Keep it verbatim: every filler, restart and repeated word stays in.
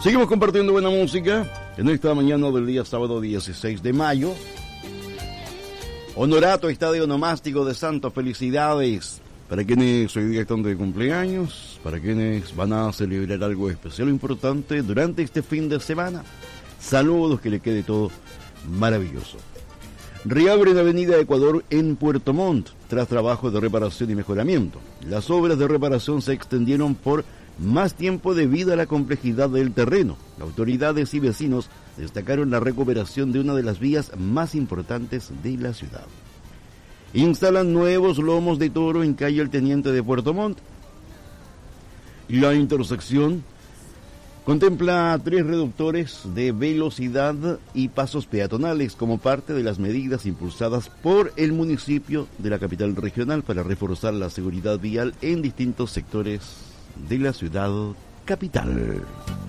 Seguimos compartiendo buena música en esta mañana del día sábado dieciséis de mayo. Honorato Estadio Onomástico de Santos, felicidades para quienes hoy día están de cumpleaños, para quienes van a celebrar algo especial o importante durante este fin de semana. Saludos, que le quede todo maravilloso. Reabren Avenida Ecuador en Puerto Montt tras trabajo de reparación y mejoramiento. Las obras de reparación se extendieron por más tiempo debido a la complejidad del terreno. Autoridades y vecinos destacaron la recuperación de una de las vías más importantes de la ciudad. Instalan nuevos lomos de toro en calle El Teniente de Puerto Montt. La intersección contempla tres reductores de velocidad y pasos peatonales como parte de las medidas impulsadas por el municipio de la capital regional para reforzar la seguridad vial en distintos sectores de la ciudad capital.